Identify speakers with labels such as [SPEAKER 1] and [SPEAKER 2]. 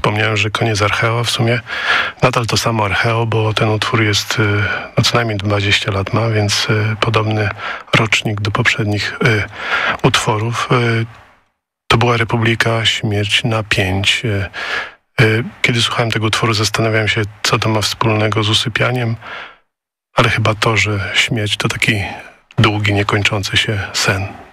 [SPEAKER 1] wspomniałem, że koniec Archeo, w sumie nadal to samo Archeo, bo ten utwór jest co najmniej 20 lat ma, więc podobny rocznik do poprzednich utworów. To była Republika, Śmierć na 5. Kiedy słuchałem tego utworu, zastanawiałem się, co to ma wspólnego z usypianiem, ale chyba to, że śmierć to taki długi, niekończący się sen.